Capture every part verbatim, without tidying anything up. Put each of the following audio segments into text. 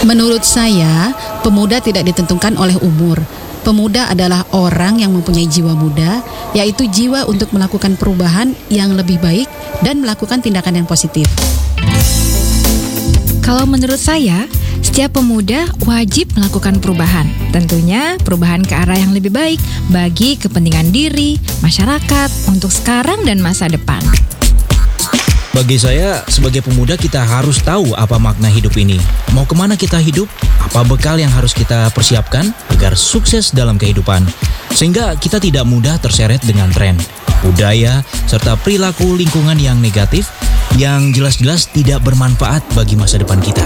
Menurut saya, pemuda tidak ditentukan oleh umur. Pemuda adalah orang yang mempunyai jiwa muda, yaitu jiwa untuk melakukan perubahan yang lebih baik dan melakukan tindakan yang positif. Kalau menurut saya, setiap pemuda wajib melakukan perubahan. Tentunya perubahan ke arah yang lebih baik bagi kepentingan diri, masyarakat, untuk sekarang dan masa depan. Bagi saya, sebagai pemuda kita harus tahu apa makna hidup ini. Mau kemana kita hidup? Apa bekal yang harus kita persiapkan agar sukses dalam kehidupan? Sehingga kita tidak mudah terseret dengan tren, budaya, serta perilaku lingkungan yang negatif yang jelas-jelas tidak bermanfaat bagi masa depan kita.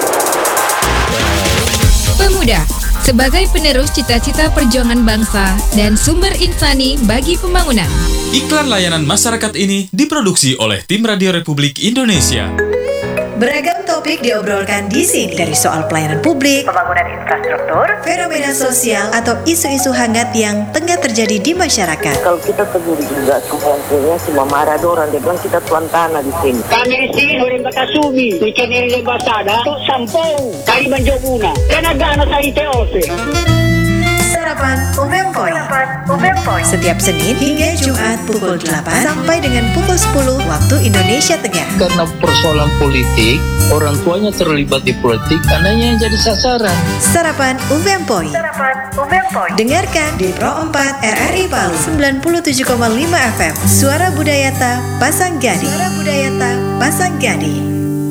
Pemuda, sebagai penerus cita-cita perjuangan bangsa dan sumber insani bagi pembangunan. Iklan layanan masyarakat ini diproduksi oleh Tim Radio Republik Indonesia. Beragam topik diobrolkan di sini, dari soal pelayanan publik, pembangunan infrastruktur, fenomena sosial, atau isu-isu hangat yang tengah terjadi di masyarakat. Kalau kita tegur juga semua semua marah orang, dia bilang kita tuan tanah di sini. Kami di sini orang Bakasumi, ikan eri basada, tuk sampong, kali manjobuna, karena gana sa iteose. Sarapan Umempoy. Umempoy. Setiap Senin hingga Jumat pukul delapan sampai dengan pukul sepuluh waktu Indonesia Tengah. Karena persoalan politik, orang tuanya terlibat di politik, anaknya yang jadi sasaran. Sarapan Umempoy. Sarapan Umempoy. Dengarkan di Pro empat R R I Palu sembilan puluh tujuh koma lima F M. Suara Budayata Pasanggadi. Suara Budayata Pasanggadi.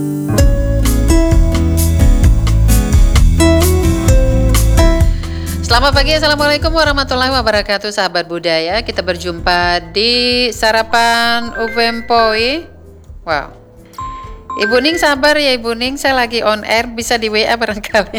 Selamat pagi, Assalamualaikum warahmatullahi wabarakatuh, sahabat budaya. Kita berjumpa di Sarapan Umempoy. Wow, Ibu Ning sabar ya Ibu Ning, saya lagi on air, bisa di W A barangkali.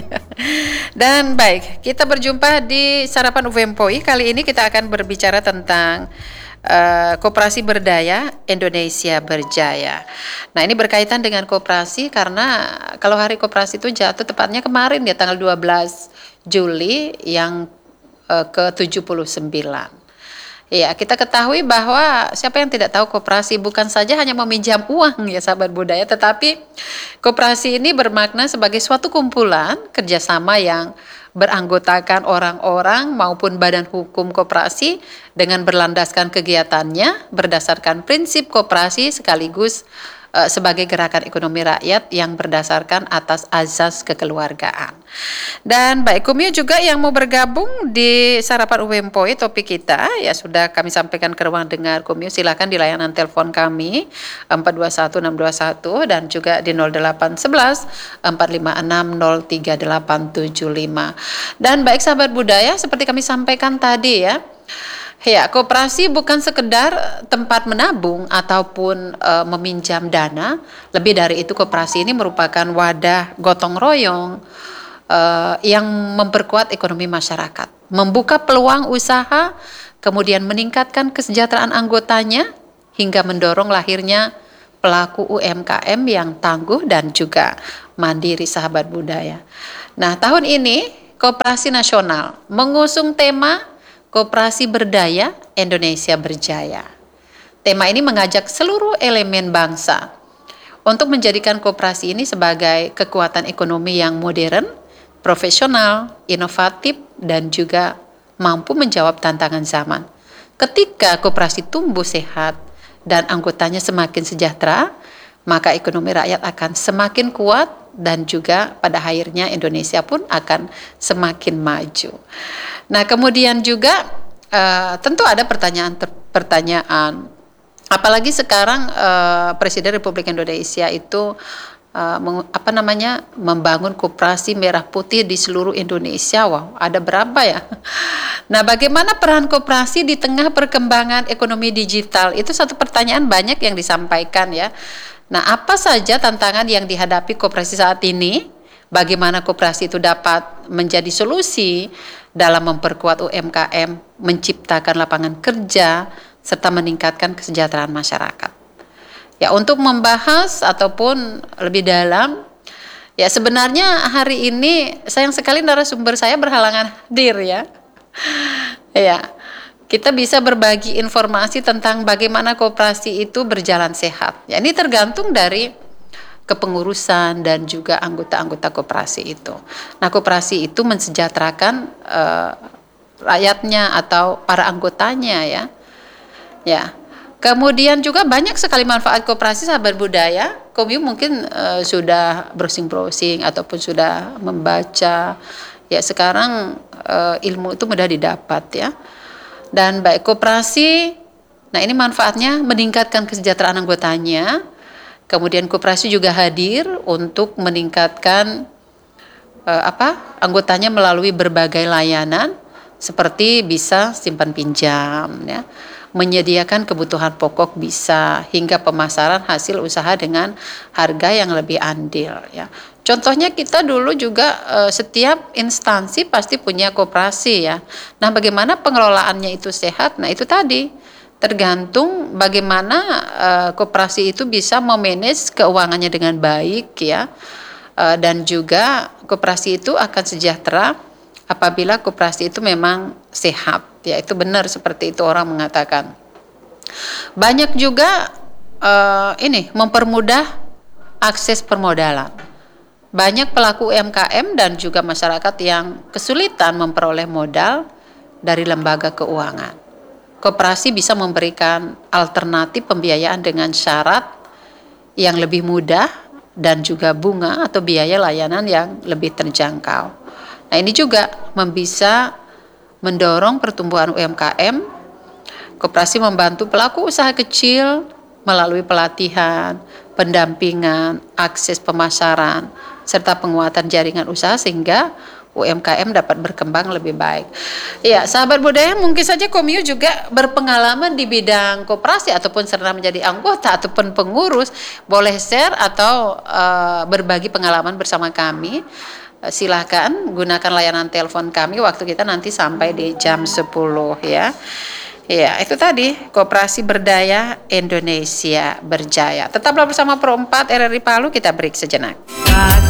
Dan baik, kita berjumpa di Sarapan Umempoy. Kali ini kita akan berbicara tentang Uh, Koperasi Berdaya Indonesia Berjaya. Nah, ini berkaitan dengan koperasi karena kalau hari koperasi itu jatuh tepatnya kemarin ya, tanggal dua belas Juli yang uh, ke tujuh puluh sembilan. Ya, kita ketahui bahwa siapa yang tidak tahu koperasi bukan saja hanya meminjam uang ya sahabat budaya, tetapi koperasi ini bermakna sebagai suatu kumpulan kerjasama yang beranggotakan orang-orang maupun badan hukum koperasi dengan berlandaskan kegiatannya berdasarkan prinsip koperasi sekaligus uh, sebagai gerakan ekonomi rakyat yang berdasarkan atas azas kekeluargaan. Dan baik Kumio juga yang mau bergabung di Sarapan Umempoy, topik kita ya sudah kami sampaikan ke ruang dengar. Kumio silakan di layanan telepon kami empat dua satu enam dua satu dan juga di nol delapan satu satu empat lima enam nol tiga delapan tujuh lima. Dan baik sahabat budaya, seperti kami sampaikan tadi ya, ya koperasi bukan sekedar tempat menabung ataupun e, meminjam dana. Lebih dari itu, koperasi ini merupakan wadah gotong royong e, yang memperkuat ekonomi masyarakat, membuka peluang usaha, kemudian meningkatkan kesejahteraan anggotanya hingga mendorong lahirnya pelaku U M K M yang tangguh dan juga mandiri sahabat budaya. Nah, tahun ini Koperasi Nasional mengusung tema Koperasi Berdaya Indonesia Berjaya. Tema ini mengajak seluruh elemen bangsa untuk menjadikan koperasi ini sebagai kekuatan ekonomi yang modern, profesional, inovatif, dan juga mampu menjawab tantangan zaman. Ketika koperasi tumbuh sehat dan anggotanya semakin sejahtera, maka ekonomi rakyat akan semakin kuat dan juga pada akhirnya Indonesia pun akan semakin maju. Nah, kemudian juga uh, tentu ada pertanyaan-pertanyaan, apalagi sekarang uh, Presiden Republik Indonesia itu uh, meng, apa namanya membangun koperasi merah putih di seluruh Indonesia. Wow, ada berapa ya? Nah, bagaimana peran koperasi di tengah perkembangan ekonomi digital? Itu satu pertanyaan banyak yang disampaikan ya. Nah, apa saja tantangan yang dihadapi koperasi saat ini? Bagaimana koperasi itu dapat menjadi solusi dalam memperkuat U M K M, menciptakan lapangan kerja, serta meningkatkan kesejahteraan masyarakat. Ya, untuk membahas ataupun lebih dalam, ya sebenarnya hari ini sayang sekali narasumber saya berhalangan hadir ya. Ya, kita bisa berbagi informasi tentang bagaimana koperasi itu berjalan sehat. Ya, ini tergantung dari kepengurusan dan juga anggota-anggota koperasi itu. Nah, koperasi itu mensejahterakan uh, rakyatnya atau para anggotanya ya. Ya. Kemudian juga banyak sekali manfaat koperasi sahabat budaya. Komiu mungkin uh, sudah browsing-browsing ataupun sudah membaca. Ya, sekarang uh, ilmu itu mudah didapat ya. Dan baik koperasi, nah ini manfaatnya meningkatkan kesejahteraan anggotanya. Kemudian koperasi juga hadir untuk meningkatkan eh, apa anggotanya melalui berbagai layanan seperti bisa simpan pinjam, ya, menyediakan kebutuhan pokok bisa hingga pemasaran hasil usaha dengan harga yang lebih andil. Ya. Contohnya kita dulu juga eh, setiap instansi pasti punya koperasi ya. Nah, bagaimana pengelolaannya itu sehat? Nah, itu tadi. Tergantung bagaimana uh, koperasi itu bisa memanage keuangannya dengan baik ya, uh, dan juga koperasi itu akan sejahtera apabila koperasi itu memang sehat ya, itu benar seperti itu orang mengatakan. Banyak juga uh, ini mempermudah akses permodalan. Banyak pelaku U M K M dan juga masyarakat yang kesulitan memperoleh modal dari lembaga keuangan. Koperasi bisa memberikan alternatif pembiayaan dengan syarat yang lebih mudah dan juga bunga atau biaya layanan yang lebih terjangkau. Nah, ini juga bisa mendorong pertumbuhan U M K M. Koperasi membantu pelaku usaha kecil melalui pelatihan, pendampingan, akses pemasaran, serta penguatan jaringan usaha sehingga U M K M dapat berkembang lebih baik. Ya, sahabat budaya, mungkin saja Komiu juga berpengalaman di bidang koperasi ataupun pernah menjadi anggota ataupun pengurus, boleh share atau uh, berbagi pengalaman bersama kami. Uh, silakan gunakan layanan telepon kami waktu kita nanti sampai di jam sepuluh ya. Ya, itu tadi Koperasi Berdaya Indonesia Berjaya. Tetaplah bersama Pro empat R R I Palu, kita break sejenak.